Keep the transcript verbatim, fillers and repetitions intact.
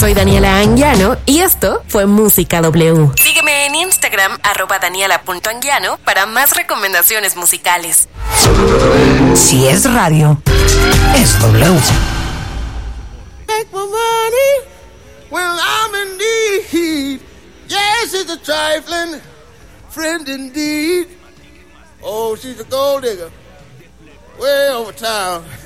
Soy Daniela Anguiano y esto fue Música W. Sígueme en Instagram, arroba daniela.anguiano, para más recomendaciones musicales. Si es radio, es W. Take my money when I'm in need. Yes, it's a trifling friend indeed. Oh, she's a gold digger way over town.